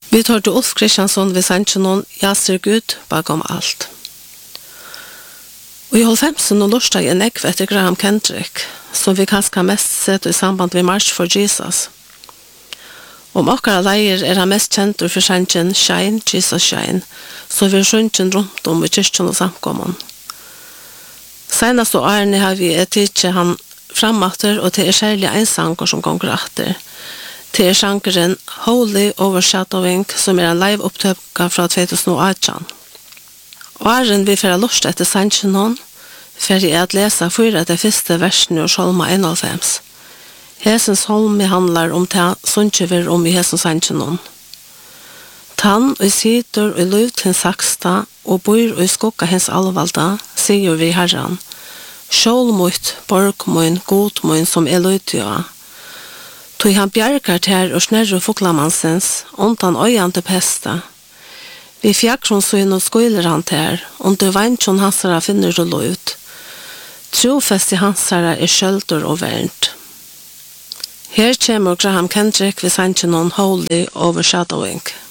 Vi tar til Ulf Kristiansson ved Sanchinon, jeg ser Gud bakom alt. Og i 90 og lortet jeg nekv etter Graham Kendrick, som vi kanskje mest sett i samband med March for Jesus. Om okkara leier han mest kjent for sanchen Shine, Jesus Shine, så vi sjunken rundt om i kyrkjen og samkommen. Senast og årene har vi tidsi han framatter, og til kjærlige einsanger som gonger atter. Til sjangeren Holy Overshadowing, som en live-opptøkka fra 2018. Åren vi får lust etter sanchen for jeg lese 4 av de første versene og Salma 91. Hesens holme handlar om det som ikke vil om i hesens sanchen. Tann og sitter og luv til saksta og bor og skukka hens alvalda, sier vi herran. Sjål mot, borg mun, god mun som lutja. Tog han bjergar ter og snerre foklamansens, ondan øyan til pesta. Vi fjakronsyn og skoiler han ter, under vansjon hansara finner du lut. Trofest i hansara skjøldur og vernt. Her kommer Graham Kendrick ved sanchen Holy Overshadowing.